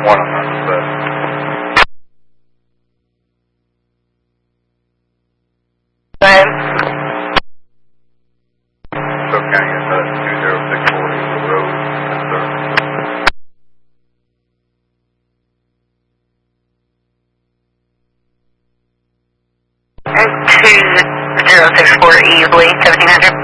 1 on the set. Cook County at 20640 Road, concern. And 2064 easily, 1700.